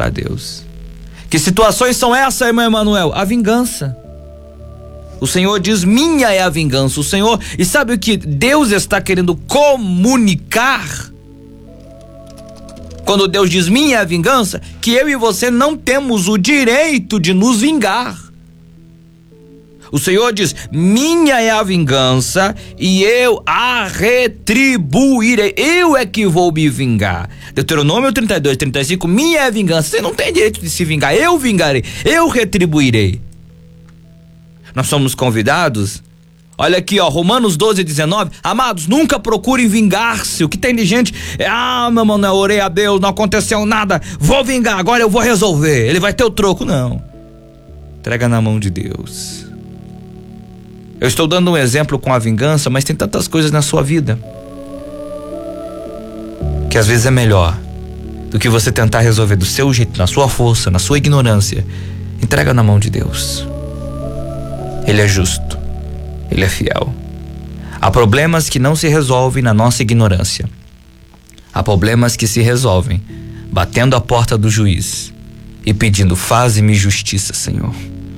a Deus. Que situações são essas, irmão Emanuel? A vingança. O Senhor diz: minha é a vingança. O Senhor, e sabe o que Deus está querendo comunicar? Quando Deus diz minha é a vingança, que eu e você não temos o direito de nos vingar. O Senhor diz: minha é a vingança e eu a retribuirei. Eu é que vou me vingar. Deuteronômio 32, 35, minha é a vingança. Você não tem direito de se vingar. Eu vingarei, eu retribuirei. Nós somos convidados. Olha aqui, ó, Romanos 12, 19. Amados, nunca procurem vingar-se. O que tem de gente meu irmão, eu orei a Deus, não aconteceu nada, vou vingar, agora eu vou resolver, ele vai ter o troco. Não, entrega na mão de Deus. Eu estou dando um exemplo com a vingança, mas tem tantas coisas na sua vida que às vezes é melhor do que você tentar resolver do seu jeito, na sua força, na sua ignorância. Entrega na mão de Deus. Ele é justo, Ele é fiel. Há problemas que não se resolvem na nossa ignorância. Há problemas que se resolvem batendo a porta do juiz e pedindo: faze-me justiça, Senhor.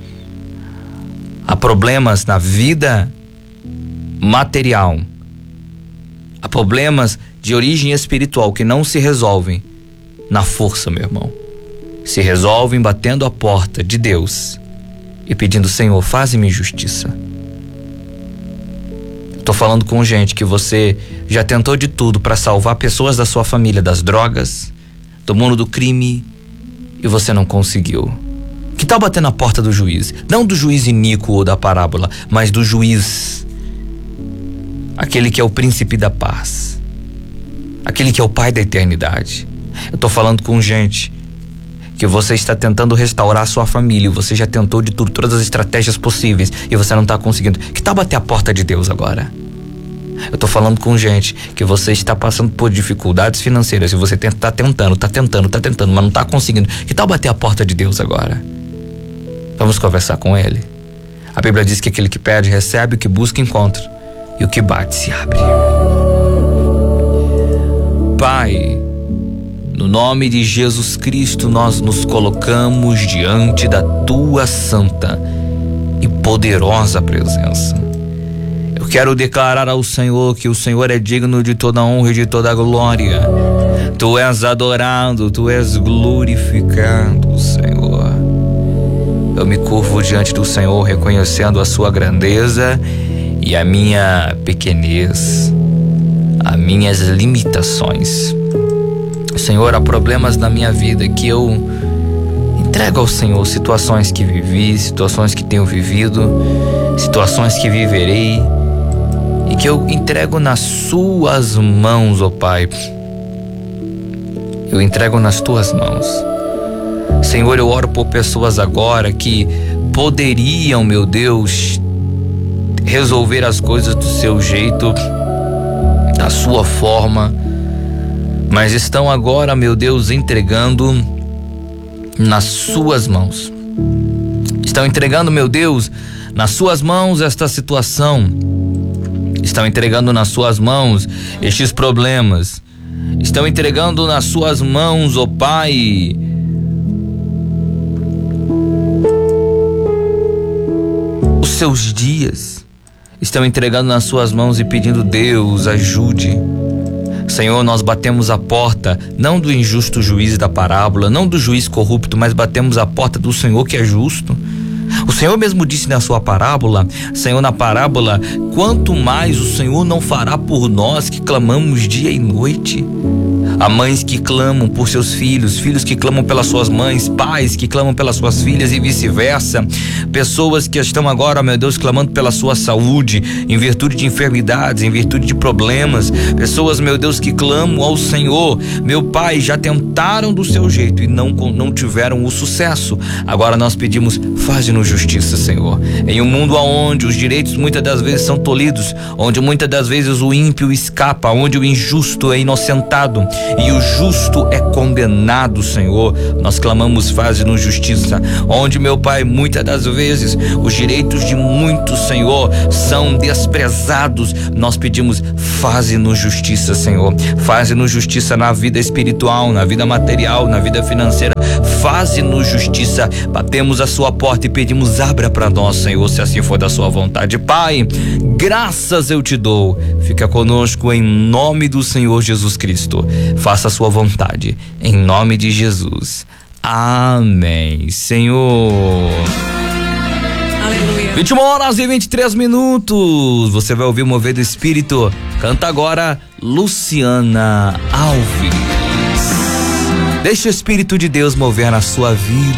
Há problemas na vida material. Há problemas de origem espiritual que não se resolvem na força, meu irmão. Se resolvem batendo a porta de Deus e pedindo: Senhor, faze-me justiça. Tô falando com gente que você já tentou de tudo para salvar pessoas da sua família das drogas, do mundo do crime, e você não conseguiu. Que tal bater na porta do juiz? Não do juiz iníquo ou da parábola, mas do juiz, aquele que é o príncipe da paz, aquele que é o pai da eternidade. Eu tô falando com gente que você está tentando restaurar a sua família, você já tentou de tudo, todas as estratégias possíveis, e você não está conseguindo. Que tal bater a porta de Deus agora? Eu tô falando com gente que você está passando por dificuldades financeiras e você tá tentando, mas não tá conseguindo. Que tal bater a porta de Deus agora? Vamos conversar com Ele. A Bíblia diz que aquele que pede recebe, o que busca encontra, e o que bate se abre. Pai, no nome de Jesus Cristo, nós nos colocamos diante da Tua santa e poderosa presença. Eu quero declarar ao Senhor que o Senhor é digno de toda honra e de toda glória. Tu és adorado, Tu és glorificado, Senhor. Eu me curvo diante do Senhor, reconhecendo a Sua grandeza e a minha pequenez, as minhas limitações. Senhor, há problemas na minha vida que eu entrego ao Senhor, situações que vivi, situações que tenho vivido, situações que viverei, e que eu entrego nas Suas mãos, ó Pai. Eu entrego nas Tuas mãos. Senhor, eu oro por pessoas agora que poderiam, meu Deus, resolver as coisas do seu jeito, da sua forma, mas estão agora, meu Deus, entregando nas Suas mãos. Estão entregando, meu Deus, nas Suas mãos esta situação. Estão entregando nas Suas mãos estes problemas. Estão entregando nas Suas mãos, ó Pai, os seus dias. Estão entregando nas Suas mãos e pedindo: Deus, ajude. Senhor, nós batemos a porta, não do injusto juiz da parábola, não do juiz corrupto, mas batemos a porta do Senhor que é justo. O Senhor mesmo disse na sua parábola, Senhor, na parábola: quanto mais o Senhor não fará por nós que clamamos dia e noite. Há mães que clamam por seus filhos, filhos que clamam pelas suas mães, pais que clamam pelas suas filhas e vice-versa. Pessoas que estão agora, meu Deus, clamando pela sua saúde, em virtude de enfermidades, em virtude de problemas. Pessoas, meu Deus, que clamam ao Senhor. Meu Pai, já tentaram do seu jeito e não tiveram o sucesso. Agora nós pedimos: faz-nos justiça, Senhor. Em um mundo onde os direitos muitas das vezes são tolhidos, onde muitas das vezes o ímpio escapa, onde o injusto é inocentado, e o justo é condenado, Senhor. Nós clamamos, faze-nos justiça, onde, meu Pai, muitas das vezes os direitos de muitos, Senhor, são desprezados. Nós pedimos, faze-nos justiça, Senhor. Faze-nos justiça na vida espiritual, na vida material, na vida financeira. Faze-nos justiça. Batemos a sua porta e pedimos, abra para nós, Senhor, se assim for da sua vontade. Pai, graças eu te dou. Fica conosco em nome do Senhor Jesus Cristo. Faça a sua vontade em nome de Jesus. Amém, Senhor. Aleluia. 21h23. Você vai ouvir o mover do Espírito. Canta agora Luciana Alves. Deixa o Espírito de Deus mover na sua vida.